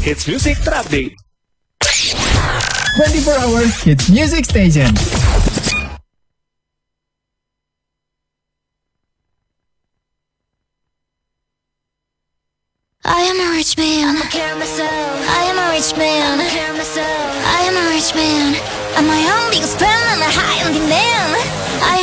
Hits Music Terupdate. 24-hour hits music station. I am a rich man. I am a rich man. I am a rich man. I'm my own biggest fan and a high on demand. I